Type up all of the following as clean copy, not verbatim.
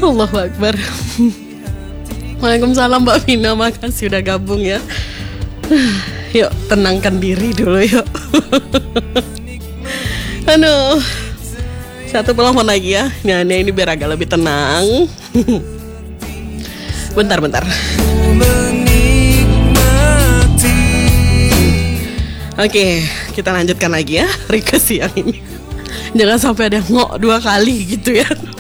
Allahu Akbar. Waalaikumsalam Mbak Vina, makasih udah gabung ya. Yuk tenangkan diri dulu yuk. Aduh, satu telepon lagi ya. Nah, ini biar agak lebih tenang. Bentar. Oke, kita lanjutkan lagi ya request siang ini. Jangan sampai ada yang ngok 2 kali gitu ya.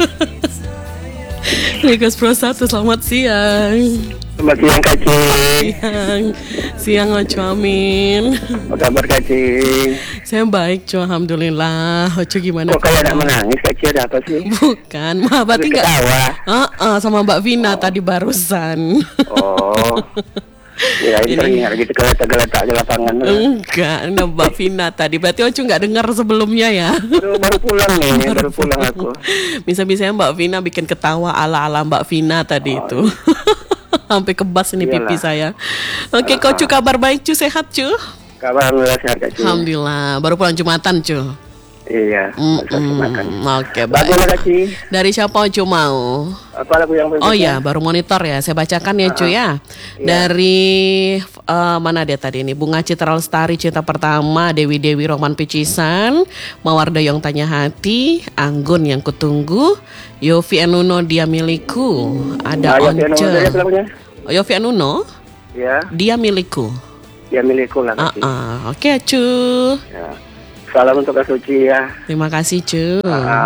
Request Pro 1, selamat siang. Selamat siang Kak Ci. Siang Ocu, amin. Apa kabar Kak Ci? Saya baik Cu, alhamdulillah. Ocu gimana? Kok kayak nak menangis Kak Ci, ada apa sih? Bukan, berarti nggak ketawa. Sama Mbak Vina tadi barusan. Oh. Ya ini teringat gitu geletak-geletak di lapangan. Enggak, Mbak Vina tadi. Berarti Ocu nggak dengar sebelumnya ya? Baru pulang nih, baru pulang aku. Bisa-bisanya Mbak Vina bikin ketawa ala-ala Mbak Vina tadi itu. Sampai kebas ini pipi saya. Oke, Kok Cu, kabar baik Cu, sehat Cu? Kabar alhamdulillah sehat Kak Ci. Alhamdulillah, baru pulang Jumatan Cu. Iya, Oke, baik. Dari siapa Cu mau? Apa lagu yang Oh iya, baru monitor ya. Saya bacakan ya Cu ya. Dari mana dia tadi ini? Bunga Citra Lestari Cinta Pertama, Dewi Rohman Picisan, Mawarda Yang Tanya Hati, Anggun Yang Kutunggu, Yofi Anuno Dia Milikku, ada Once. Yofi Anuno? Ya. Dia Milikku. Dia Milikku lah Kak Ci. Oke Cu. Ya. Salam untuk Kak Suci ya. Terima kasih Cu.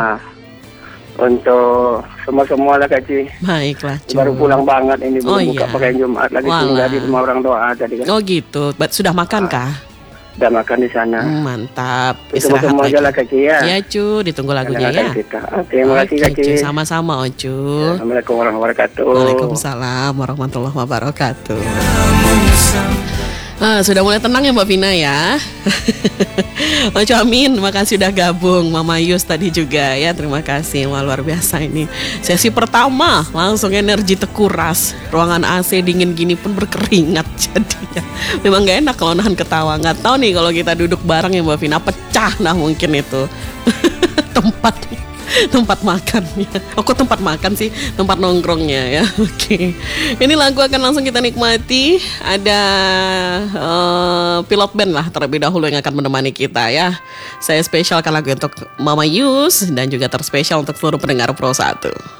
Untuk semua lah Kak Ci. Baiklah Cu. Baru pulang banget ini, belum buka pakaian Jumat lagi, tinggal di rumah orang doa tadi kan. Oh gitu. Sudah makan kah? Sudah makan di sana. Mantap. Istirahat semua aja lah Kak Ci ya. Ya Cu, ditunggu lagunya ya. Terima kasih Kak Ci. Sama-sama Ocu. Assalamualaikum warahmatullahi wabarakatuh. Waalaikumsalam warahmatullahi wabarakatuh. Sudah mulai tenang ya Mbak Vina ya. Ocu, amin. Makasih udah gabung. Mama Yus tadi juga ya. Terima kasih. Wah, luar biasa ini. Sesi pertama langsung energi terkuras. Ruangan AC dingin gini pun berkeringat jadinya. Memang gak enak kalau nahan ketawa. Gak tahu nih kalau kita duduk bareng ya Mbak Vina, pecah nah mungkin itu. tempat makannya. Kok tempat makan sih? Tempat nongkrongnya ya. Oke. Ini lagu akan langsung kita nikmati. Ada pilot band lah terlebih dahulu yang akan menemani kita ya. Saya spesialkan lagu untuk Mama Yus dan juga terspesial untuk seluruh pendengar Pro 1.